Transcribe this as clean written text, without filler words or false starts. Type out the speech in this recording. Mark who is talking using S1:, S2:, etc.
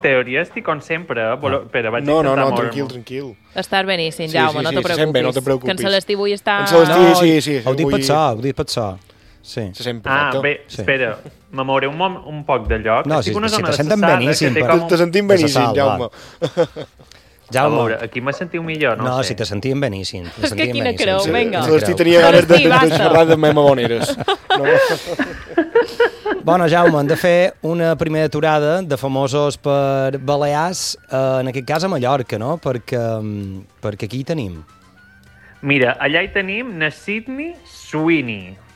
S1: teoria estic com sempre, però vaig
S2: No,
S1: intentar
S2: tranquil.
S3: Estàs beníssim, Jaume, no te preocupis.
S2: Bé, no te preocupis.
S3: Que en Celestí avui està...
S2: Sí.
S4: Ho dic per so. Sí.
S2: Se sent perfecte.
S1: Bé, espera, me mouré un poc de lloc.
S4: No, si te sentem beníssim.
S2: Te sentim beníssim, Jaume.
S1: A veure, aquí m'he sentit millor, no sé.
S4: Si te sentim beníssim.
S3: És que quina creu, vinga.
S2: Celestí tenia ganes de xerrar de memaboneres.
S4: Bueno, Jaume, hem de fer una primera aturada de famosos per Balears, en aquest cas a Mallorca, no? Perquè aquí hi tenim.
S1: Mira, allà hi tenim na Sydney Sweeney.